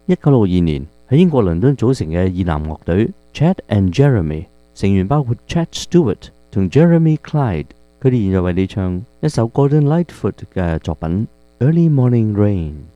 1962年喺英國倫敦組成嘅二男樂隊 Chet and Jeremy， 成員包括 Chet Stewart 同 Jeremy Clyde， 佢哋現在為你唱一首 Gordon Lightfoot 嘅作品《Early Morning Rain》。